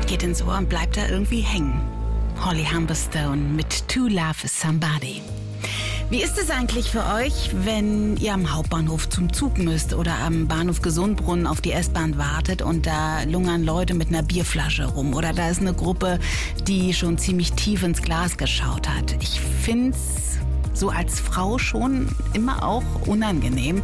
geht ins Ohr und bleibt da irgendwie hängen. Holly Humberstone mit To Love Somebody. Wie ist es eigentlich für euch, wenn ihr am Hauptbahnhof zum Zug müsst oder am Bahnhof Gesundbrunnen auf die S-Bahn wartet und da lungern Leute mit einer Bierflasche rum oder da ist eine Gruppe, die schon ziemlich tief ins Glas geschaut hat? Ich find's so als Frau schon immer auch unangenehm.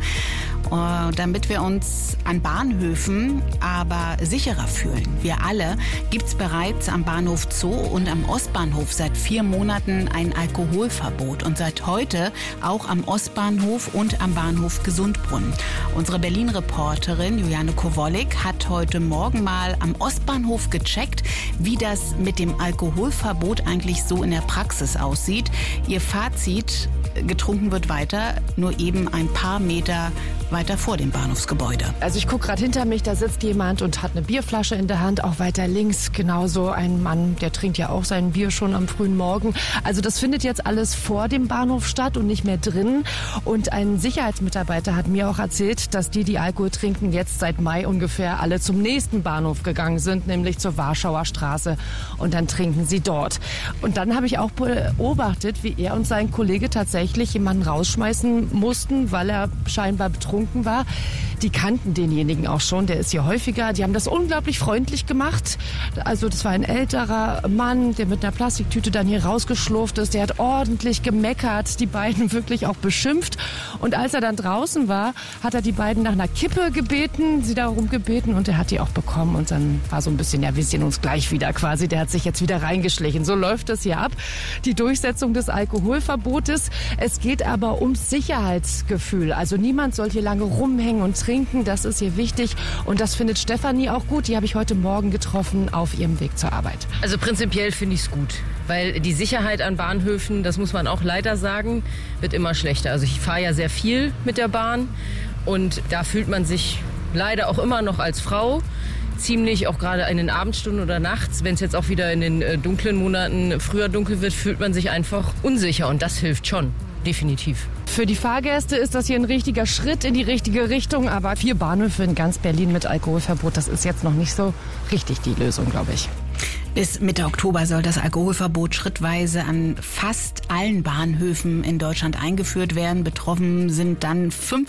Damit wir uns an Bahnhöfen aber sicherer fühlen, wir alle, gibt's bereits am Bahnhof Zoo und am Ostbahnhof seit 4 Monaten ein Alkoholverbot und seit heute auch am Ostbahnhof und am Bahnhof Gesundbrunnen. Unsere Berlin-Reporterin Juliane Kowollik hat heute Morgen mal am Ostbahnhof gecheckt, wie das mit dem Alkoholverbot eigentlich so in der Praxis aussieht. Ihr Fazit: getrunken wird weiter, nur eben ein paar Meter weiter vor dem Bahnhofsgebäude. Also ich gucke gerade hinter mich, da sitzt jemand und hat eine Bierflasche in der Hand, auch weiter links genauso ein Mann, der trinkt ja auch sein Bier schon am frühen Morgen. Also das findet jetzt alles vor dem Bahnhof statt und nicht mehr drin. Und ein Sicherheitsmitarbeiter hat mir auch erzählt, dass die Alkohol trinken, jetzt seit Mai ungefähr alle zum nächsten Bahnhof gegangen sind, nämlich zur Warschauer Straße, und dann trinken sie dort. Und dann habe ich auch beobachtet, wie er und sein Kollege tatsächlich jemanden rausschmeißen mussten, weil er scheinbar betrunken war. Die kannten denjenigen auch schon, der ist hier häufiger. Die haben das unglaublich freundlich gemacht. Also das war ein älterer Mann, der mit einer Plastiktüte dann hier rausgeschlurft ist. Der hat ordentlich gemeckert, die beiden wirklich auch beschimpft. Und als er dann draußen war, hat er die beiden nach einer Kippe gebeten, sie darum gebeten, und er hat die auch bekommen. Und dann war so ein bisschen, ja, wir sehen uns gleich wieder quasi. Der hat sich jetzt wieder reingeschlichen. So läuft das hier ab. Die Durchsetzung des Alkoholverbotes. Es geht aber ums Sicherheitsgefühl. Also niemand soll hier lange rumhängen und trinken. Das ist hier wichtig. Und das findet Stefanie auch gut. Die habe ich heute Morgen getroffen auf ihrem Weg zur Arbeit. Also prinzipiell finde ich es gut. Weil die Sicherheit an Bahnhöfen, das muss man auch leider sagen, wird immer schlechter. Also ich fahre ja sehr viel mit der Bahn und da fühlt man sich leider auch immer noch als Frau ziemlich, auch gerade in den Abendstunden oder nachts, wenn es jetzt auch wieder in den dunklen Monaten früher dunkel wird, fühlt man sich einfach unsicher und das hilft schon, definitiv. Für die Fahrgäste ist das hier ein richtiger Schritt in die richtige Richtung, aber 4 Bahnhöfe in ganz Berlin mit Alkoholverbot, das ist jetzt noch nicht so richtig die Lösung, glaube ich. Bis Mitte Oktober soll das Alkoholverbot schrittweise an fast allen Bahnhöfen in Deutschland eingeführt werden. Betroffen sind dann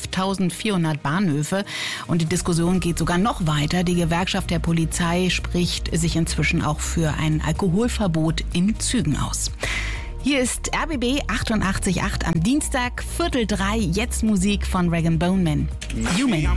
5.400 Bahnhöfe. Und die Diskussion geht sogar noch weiter. Die Gewerkschaft der Polizei spricht sich inzwischen auch für ein Alkoholverbot in Zügen aus. Hier ist RBB 88.8 am Dienstag, 2:45, jetzt Musik von Rag & Bone Man. Human.